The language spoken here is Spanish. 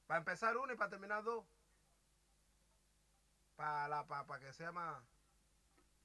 Para empezar uno y para terminar dos. Para que sea más.